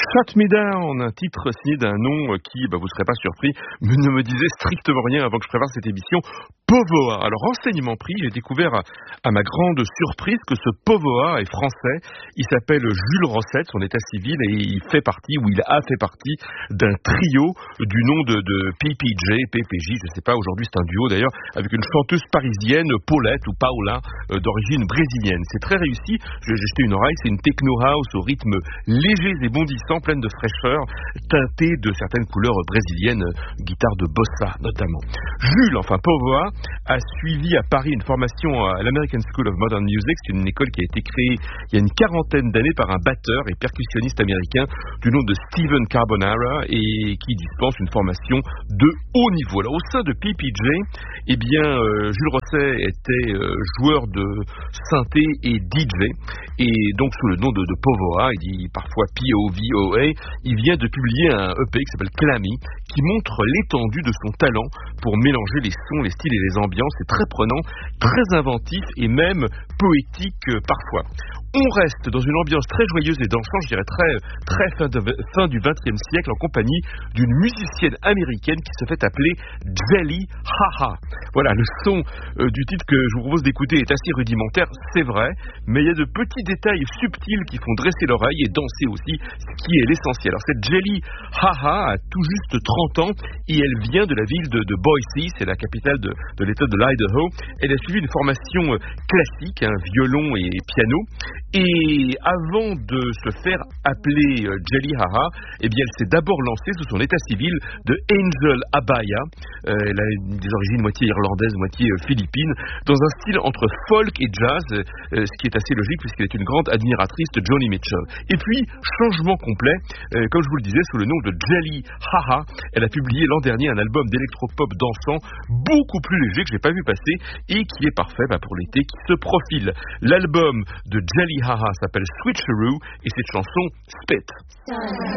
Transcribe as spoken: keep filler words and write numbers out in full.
Shut Me Down, un titre signé d'un nom qui, bah, vous ne serez pas surpris, mais ne me disait strictement rien avant que je prépare cette émission. Povoa. Alors, renseignement pris, j'ai découvert à, à ma grande surprise que ce Povoa est français. Il s'appelle Jules Rossette, son état civil, et il fait partie, ou il a fait partie, d'un trio du nom de, de P P J, P P J, je ne sais pas, aujourd'hui c'est un duo d'ailleurs, avec une chanteuse parisienne, Paulette ou Paola, euh, d'origine brésilienne. C'est très réussi, j'ai jeté une oreille, c'est une techno house au rythme léger et bondissant, pleine de fraîcheur, teintée de certaines couleurs brésiliennes, guitare de bossa notamment. Jules, enfin Povoa, a suivi à Paris une formation à l'American School of Modern Music. C'est une école qui a été créée il y a une quarantaine d'années par un batteur et percussionniste américain du nom de Steven Carbonara et qui dispense une formation de haut niveau. Alors, au sein de P P J, eh bien, euh, Jules Rosset était euh, joueur de synthé et D J, et donc sous le nom de, de Povoa, il dit parfois P O V O A, il vient de publier un E P qui s'appelle Clammy, qui montre l'étendue de son talent pour mélanger les sons, les styles et les ambiances. C'est très prenant, très inventif et même poétique euh, parfois. On reste dans une ambiance très joyeuse et dansante, je dirais très, très fin, de, fin du vingtième siècle, en compagnie d'une musicienne américaine qui se fait appeler Jelly Haha. Voilà, le son euh, du titre que je vous propose d'écouter est assez rudimentaire, c'est vrai, mais il y a de petits détails subtils qui font dresser l'oreille et danser aussi, ce qui est l'essentiel. Alors cette Jelly Haha a tout juste trente ans et elle vient de la ville de, de Boise, c'est la capitale de, de l'état de l'Idaho. Elle a suivi une formation classique, hein, violon et piano. Et avant de se faire appeler euh, Jelly Haha, eh bien elle s'est d'abord lancée sous son état civil de Angel Abaya. Euh, elle a des origines moitié irlandaises, moitié euh, philippines, dans un style entre folk et jazz, euh, ce qui est assez logique puisqu'elle est une grande admiratrice de Joni Mitchell. Et puis, changement complet, euh, comme je vous le disais, sous le nom de Jelly Haha, elle a publié l'an dernier un album d'électropop dansant beaucoup plus léger que je n'ai pas vu passer et qui est parfait bah, pour l'été qui se profile. L'album de Jelly Haha s'appelle Switcheroo et cette chanson Spit.